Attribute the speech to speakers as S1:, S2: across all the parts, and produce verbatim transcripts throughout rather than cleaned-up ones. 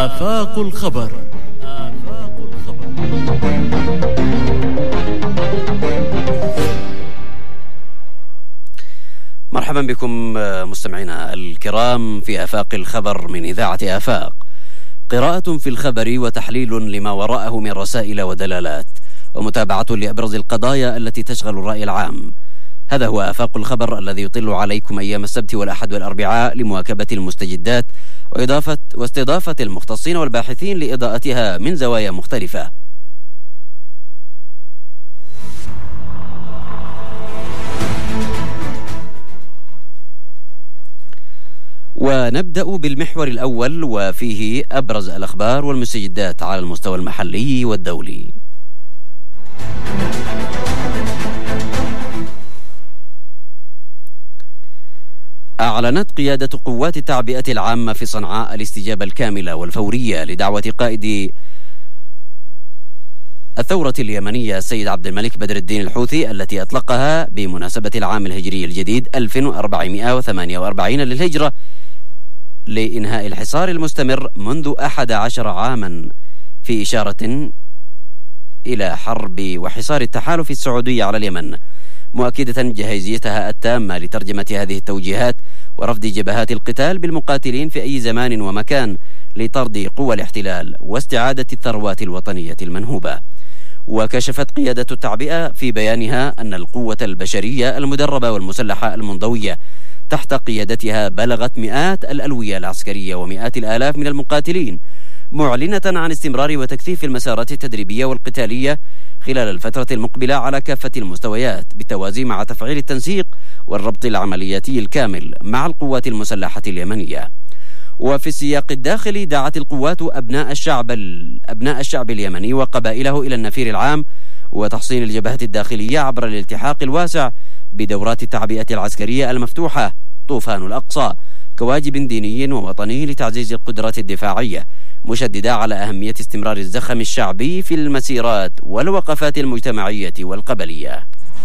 S1: آفاق الخبر. آفاق الخبر.
S2: مرحبا بكم مستمعينا الكرام في آفاق الخبر من إذاعة آفاق. قراءة في الخبر وتحليل لما وراءه من رسائل ودلالات، ومتابعة لأبرز القضايا التي تشغل الرأي العام. هذا هو آفاق الخبر الذي يطل عليكم أيام السبت والأحد والأربعاء لمواكبة المستجدات وإضافة واستضافة المختصين والباحثين لإضاءتها من زوايا مختلفة. ونبدأ بالمحور الأول وفيه أبرز الأخبار والمستجدات على المستوى المحلي والدولي. أعلنت قيادة قوات التعبئة العامة في صنعاء الاستجابة الكاملة والفورية لدعوة قائد الثورة اليمنية السيد عبد الملك بدر الدين الحوثي التي أطلقها بمناسبة العام الهجري الجديد ألف وأربعمائة وثمانية وأربعين للهجرة لإنهاء الحصار المستمر منذ أحد عشر عاما، في إشارة إلى حرب وحصار التحالف السعودي على اليمن، مؤكدة جاهزيتها التامة لترجمة هذه التوجيهات ورفض جبهات القتال بالمقاتلين في أي زمان ومكان لطرد قوى الاحتلال واستعادة الثروات الوطنية المنهوبة. وكشفت قيادة التعبئة في بيانها أن القوة البشرية المدربة والمسلحة المنضوية تحت قيادتها بلغت مئات الألوية العسكرية ومئات الآلاف من المقاتلين، معلنة عن استمرار وتكثيف المسارات التدريبية والقتالية خلال الفترة المقبلة على كافة المستويات، بالتوازي مع تفعيل التنسيق والربط العملياتي الكامل مع القوات المسلحة اليمنية. وفي السياق الداخلي دعت القوات أبناء الشعب أبناء الشعب اليمني وقبائله إلى النفير العام وتحصين الجبهات الداخلية عبر الالتحاق الواسع بدورات التعبئة العسكرية المفتوحة طوفان الأقصى كواجب ديني ووطني لتعزيز القدرات الدفاعية، مشددة على أهمية استمرار الزخم الشعبي في المسيرات والوقفات المجتمعية والقبلية.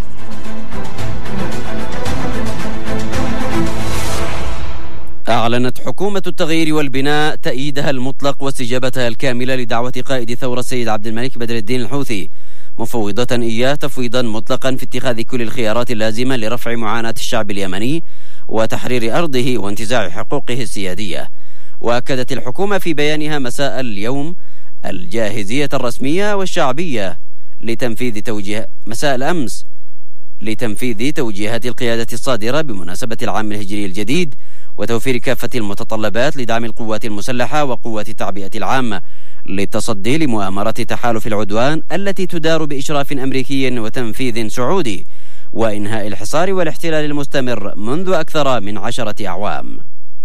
S2: أعلنت حكومة التغيير والبناء تأييدها المطلق واستجابتها الكاملة لدعوة قائد ثورة السيد عبد الملك بدر الدين الحوثي، مفوضة إياه تفويضا مطلقا في اتخاذ كل الخيارات اللازمة لرفع معاناة الشعب اليمني وتحرير أرضه وانتزاع حقوقه السيادية. وأكدت الحكومة في بيانها مساء اليوم الجاهزية الرسمية والشعبية لتنفيذ توجيه مساء الأمس لتنفيذ توجيهات القيادة الصادرة بمناسبة العام الهجري الجديد وتوفير كافة المتطلبات لدعم القوات المسلحة وقوات التعبئة العامة للتصدي لمؤامرة تحالف العدوان التي تدار بإشراف أمريكي وتنفيذ سعودي، وإنهاء الحصار والاحتلال المستمر منذ أكثر من عشرة أعوام.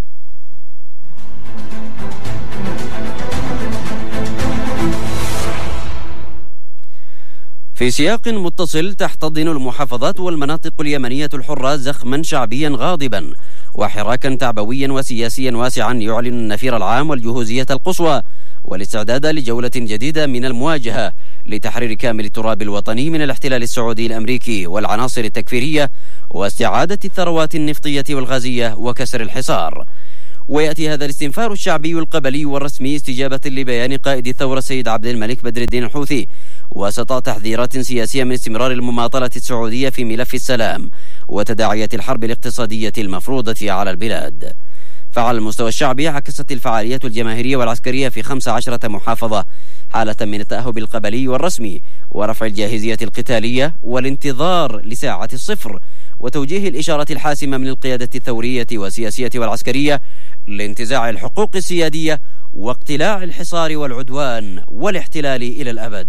S2: في سياق متصل، تحتضن المحافظات والمناطق اليمنية الحرة زخما شعبيا غاضبا وحراكا تعبويا وسياسيا واسعا يعلن النفير العام والجهوزية القصوى والاستعداد لجولة جديدة من المواجهة لتحرير كامل التراب الوطني من الاحتلال السعودي الأمريكي والعناصر التكفيرية واستعادة الثروات النفطية والغازية وكسر الحصار. ويأتي هذا الاستنفار الشعبي القبلي والرسمي استجابة لبيان قائد الثورة السيد عبد الملك بدر الدين الحوثي وسط تحذيرات سياسية من استمرار المماطلة السعودية في ملف السلام وتداعيات الحرب الاقتصادية المفروضة على البلاد. فعلى المستوى الشعبي عكست الفعاليات الجماهيرية والعسكرية في خمس عشرة محافظة حالة من التأهب القبلي والرسمي ورفع الجاهزية القتالية والانتظار لساعة الصفر وتوجيه الإشارة الحاسمة من القيادة الثورية والسياسية والعسكرية لانتزاع الحقوق السيادية واقتلاع الحصار والعدوان والاحتلال إلى الأبد.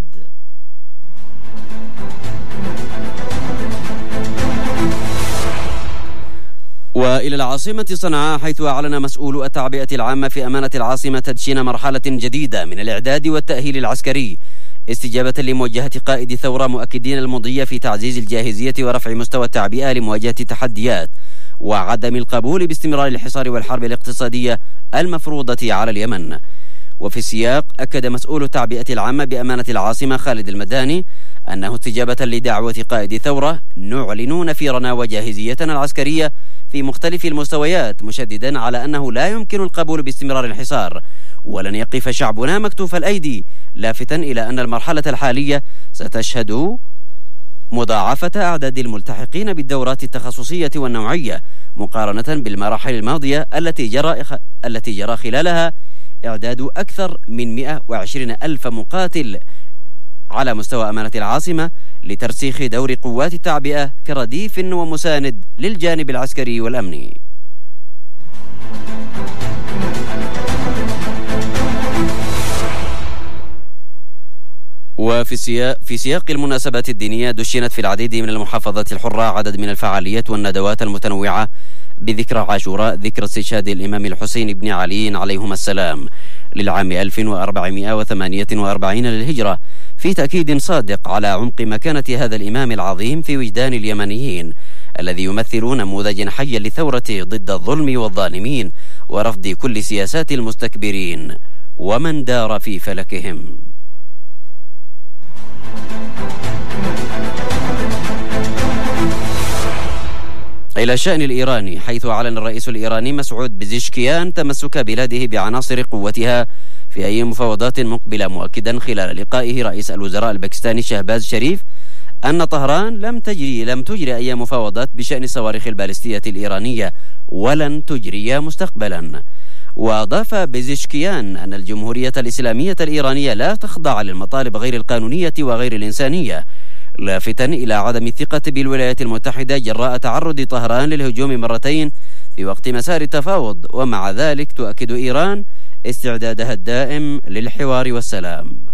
S2: وإلى العاصمة صنعاء، حيث أعلن مسؤول التعبئة العامة في أمانة العاصمة تدشين مرحلة جديدة من الإعداد والتأهيل العسكري استجابة لموجهة قائد الثورة، مؤكدين المضي في تعزيز الجاهزية ورفع مستوى التعبئة لمواجهة التحديات وعدم القبول باستمرار الحصار والحرب الاقتصادية المفروضة على اليمن. وفي السياق أكد مسؤول التعبئة العامة بأمانة العاصمة خالد المداني أنه استجابة لدعوة قائد الثورة نعلن نفيرنا وجاهزيتنا العسكرية في مختلف المستويات، مشددا على أنه لا يمكن القبول باستمرار الحصار ولن يقف شعبنا مكتوف الأيدي، لافتا إلى أن المرحلة الحالية ستشهد مضاعفة أعداد الملتحقين بالدورات التخصصية والنوعية مقارنة بالمراحل الماضية التي جرى التي جرى خلالها إعداد أكثر من مئة وعشرين ألف مقاتل على مستوى أمانة العاصمة لترسيخ دور قوات التعبئة كرديف ومساند للجانب العسكري والأمني. وفي سياق في سياق المناسبات الدينية دشنت في العديد من المحافظات الحرة عدد من الفعاليات والندوات المتنوعة بذكرى عاشوراء، ذكرى استشهاد الإمام الحسين بن علي عليهما السلام للعام ألف وأربعمائة وثمانية وأربعين للهجرة، في تأكيد صادق على عمق مكانة هذا الإمام العظيم في وجدان اليمنيين الذي يمثل نموذجا حيا للثورة ضد الظلم والظالمين ورفض كل سياسات المستكبرين ومن دار في فلكهم. إلى الشأن الإيراني، حيث أعلن الرئيس الإيراني مسعود بزيشكيان تمسك بلاده بعناصر قوتها في أي مفاوضات مقبلة، مؤكدا خلال لقائه رئيس الوزراء الباكستاني شهباز شريف أن طهران لم تجري لم تجري أي مفاوضات بشأن الصواريخ البالستية الإيرانية ولن تجري مستقبلا. وأضاف بزيشكيان أن الجمهورية الإسلامية الإيرانية لا تخضع للمطالب غير القانونية وغير الإنسانية، لافتا إلى عدم الثقة بالولايات المتحدة جراء تعرض طهران للهجوم مرتين في وقت مسار التفاوض، ومع ذلك تؤكد إيران استعدادها الدائم للحوار والسلام.